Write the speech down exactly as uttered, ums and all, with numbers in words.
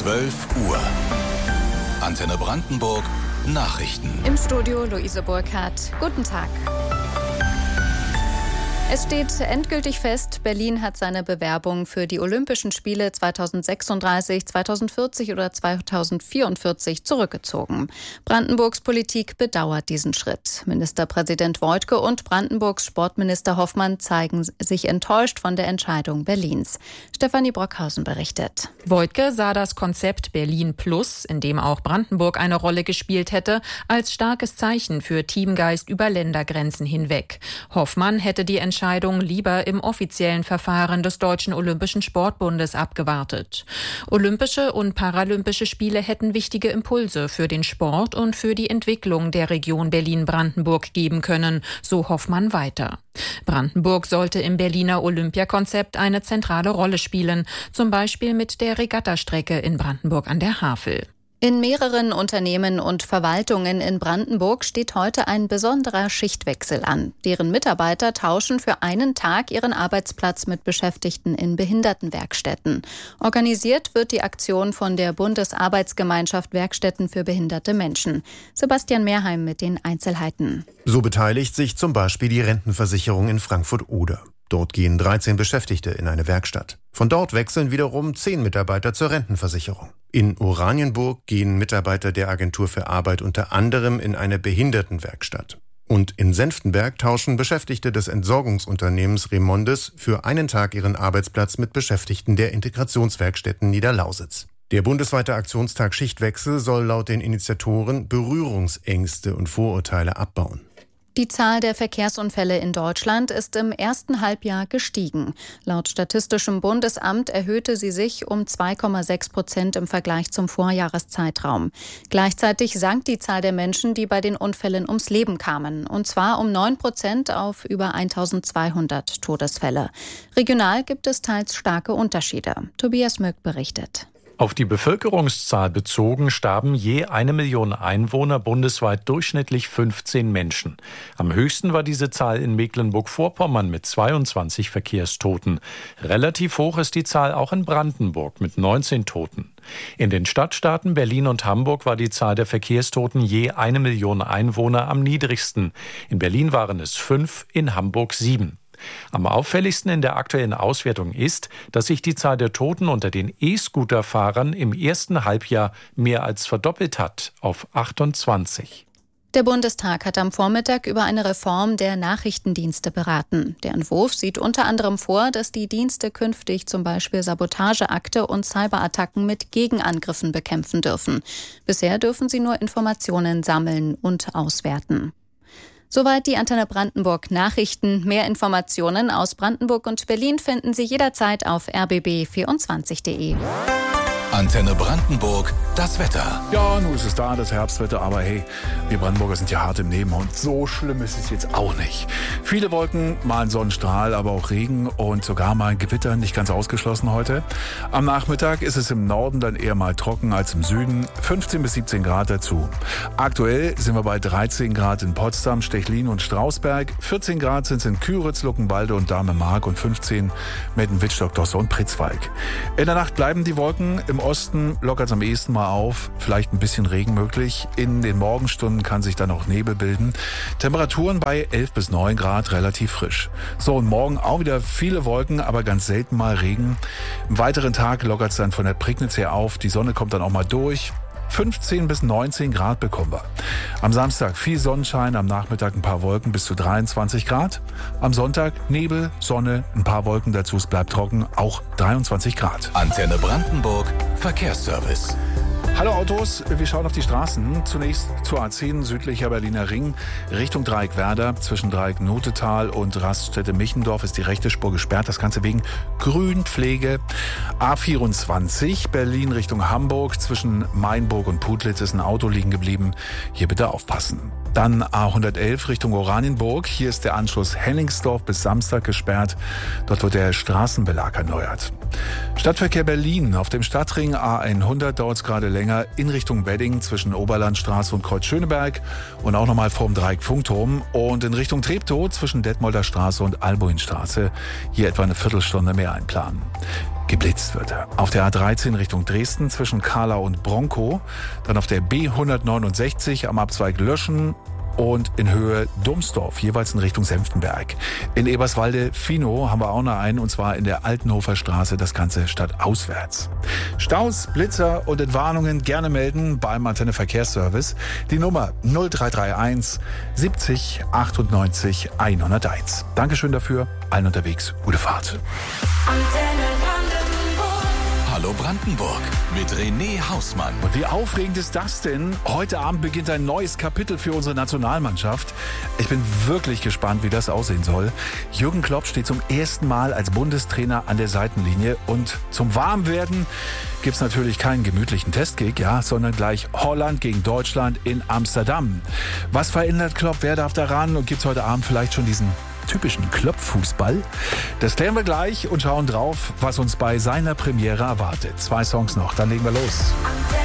zwölf Uhr. Antenne Brandenburg Nachrichten. Im Studio Luise Burkhardt. Guten Tag. Es steht endgültig fest, Berlin hat seine Bewerbung für die Olympischen Spiele zweitausendsechsunddreißig, zweitausendvierzig oder zweitausendvierundvierzig zurückgezogen. Brandenburgs Politik bedauert diesen Schritt. Ministerpräsident Woidke und Brandenburgs Sportminister Hoffmann zeigen sich enttäuscht von der Entscheidung Berlins. Stefanie Brockhausen berichtet. Woidke sah das Konzept Berlin Plus, in dem auch Brandenburg eine Rolle gespielt hätte, als starkes Zeichen für Teamgeist über Ländergrenzen hinweg. Hoffmann hätte die Entscheidung Entscheidung lieber im offiziellen Verfahren des Deutschen Olympischen Sportbundes abgewartet. Olympische und Paralympische Spiele hätten wichtige Impulse für den Sport und für die Entwicklung der Region Berlin-Brandenburg geben können, so Hoffmann weiter. Brandenburg sollte im Berliner Olympiakonzept eine zentrale Rolle spielen, zum Beispiel mit der Regattastrecke in Brandenburg an der Havel. In mehreren Unternehmen und Verwaltungen in Brandenburg steht heute ein besonderer Schichtwechsel an. Deren Mitarbeiter tauschen für einen Tag ihren Arbeitsplatz mit Beschäftigten in Behindertenwerkstätten. Organisiert wird die Aktion von der Bundesarbeitsgemeinschaft Werkstätten für behinderte Menschen. Sebastian Mehrheim mit den Einzelheiten. So beteiligt sich zum Beispiel die Rentenversicherung in Frankfurt-Oder. Dort gehen dreizehn Beschäftigte in eine Werkstatt. Von dort wechseln wiederum zehn Mitarbeiter zur Rentenversicherung. In Oranienburg gehen Mitarbeiter der Agentur für Arbeit unter anderem in eine Behindertenwerkstatt. Und in Senftenberg tauschen Beschäftigte des Entsorgungsunternehmens Remondes für einen Tag ihren Arbeitsplatz mit Beschäftigten der Integrationswerkstätten Niederlausitz. Der bundesweite Aktionstag Schichtwechsel soll laut den Initiatoren Berührungsängste und Vorurteile abbauen. Die Zahl der Verkehrsunfälle in Deutschland ist im ersten Halbjahr gestiegen. Laut Statistischem Bundesamt erhöhte sie sich um zwei Komma sechs Prozent im Vergleich zum Vorjahreszeitraum. Gleichzeitig sank die Zahl der Menschen, die bei den Unfällen ums Leben kamen, und zwar um neun Prozent auf über eintausendzweihundert Todesfälle. Regional gibt es teils starke Unterschiede. Tobias Möck berichtet. Auf die Bevölkerungszahl bezogen starben je eine Million Einwohner bundesweit durchschnittlich fünfzehn Menschen. Am höchsten war diese Zahl in Mecklenburg-Vorpommern mit zweiundzwanzig Verkehrstoten. Relativ hoch ist die Zahl auch in Brandenburg mit neunzehn Toten. In den Stadtstaaten Berlin und Hamburg war die Zahl der Verkehrstoten je eine Million Einwohner am niedrigsten. In Berlin waren es fünf, in Hamburg sieben. Am auffälligsten in der aktuellen Auswertung ist, dass sich die Zahl der Toten unter den E-Scooter-Fahrern im ersten Halbjahr mehr als verdoppelt hat auf achtundzwanzig. Der Bundestag hat am Vormittag über eine Reform der Nachrichtendienste beraten. Der Entwurf sieht unter anderem vor, dass die Dienste künftig zum Beispiel Sabotageakte und Cyberattacken mit Gegenangriffen bekämpfen dürfen. Bisher dürfen sie nur Informationen sammeln und auswerten. Soweit die Antenne Brandenburg Nachrichten. Mehr Informationen aus Brandenburg und Berlin finden Sie jederzeit auf r b b vierundzwanzig punkt d e. Antenne Brandenburg, das Wetter. Ja, nun ist es da, das Herbstwetter, aber hey, wir Brandenburger sind ja hart im Nehmen und so schlimm ist es jetzt auch nicht. Viele Wolken, mal ein Sonnenstrahl, aber auch Regen und sogar mal ein Gewitter, nicht ganz ausgeschlossen heute. Am Nachmittag ist es im Norden dann eher mal trocken als im Süden, fünfzehn bis siebzehn Grad dazu. Aktuell sind wir bei dreizehn Grad in Potsdam, Stechlin und Strausberg, vierzehn Grad sind es in Küritz, Luckenwalde und Dahme-Mark und fünfzehn Metten-Wittstock, Dosse und Pritzwalk. In der Nacht bleiben die Wolken, im Osten lockert es am ehesten mal auf, vielleicht ein bisschen Regen möglich. In den Morgenstunden kann sich dann auch Nebel bilden. Temperaturen bei elf bis neun Grad, relativ frisch. So, und morgen auch wieder viele Wolken, aber ganz selten mal Regen. Im weiteren Tag lockert es dann von der Prignitz her auf. Die Sonne kommt dann auch mal durch. fünfzehn bis neunzehn Grad bekommen wir. Am Samstag viel Sonnenschein, am Nachmittag ein paar Wolken bis zu dreiundzwanzig Grad. Am Sonntag Nebel, Sonne, ein paar Wolken dazu, es bleibt trocken, auch dreiundzwanzig Grad. Antenne Brandenburg, Verkehrsservice. Hallo Autos, wir schauen auf die Straßen. Zunächst zur A zehn südlicher Berliner Ring Richtung Dreieck Werder. Zwischen Dreieck Notetal und Raststätte Michendorf ist die rechte Spur gesperrt. Das Ganze wegen Grünpflege. A vierundzwanzig Berlin Richtung Hamburg. Zwischen Mainburg und Putlitz ist ein Auto liegen geblieben. Hier bitte aufpassen. Dann A hundertelf Richtung Oranienburg. Hier ist der Anschluss Henningsdorf bis Samstag gesperrt. Dort wird der Straßenbelag erneuert. Stadtverkehr Berlin. Auf dem Stadtring A hundert dauert es gerade länger in Richtung Wedding zwischen Oberlandstraße und Kreuz Schöneberg und auch nochmal vorm Dreieck Funkturm und in Richtung Treptow zwischen Detmolder Straße und Albuinstraße. Hier etwa eine Viertelstunde mehr einplanen. geblitzt wird. Auf der A dreizehn Richtung Dresden zwischen Kahlau und Bronkow, dann auf der B hundertneunundsechzig am Abzweig Löschen und in Höhe Domsdorf, jeweils in Richtung Senftenberg. In Eberswalde-Finow haben wir auch noch einen, und zwar in der Altenhofer Straße, das Ganze stadtauswärts. Staus, Blitzer und Entwarnungen gerne melden beim Antenne Verkehrsservice. Die Nummer null drei drei eins siebzig achtundneunzig hunderteins. Dankeschön dafür, allen unterwegs, gute Fahrt. Hallo Brandenburg mit René Hausmann. Und wie aufregend ist das denn? Heute Abend beginnt ein neues Kapitel für unsere Nationalmannschaft. Ich bin wirklich gespannt, wie das aussehen soll. Jürgen Klopp steht zum ersten Mal als Bundestrainer an der Seitenlinie. Und zum Warmwerden gibt's natürlich keinen gemütlichen Testkick, ja, sondern gleich Holland gegen Deutschland in Amsterdam. Was verändert Klopp? Wer darf daran? Und gibt's heute Abend vielleicht schon diesen typischen Klopp-Fußball? Das klären wir gleich und schauen drauf, was uns bei seiner Premiere erwartet. Zwei Songs noch, dann legen wir los.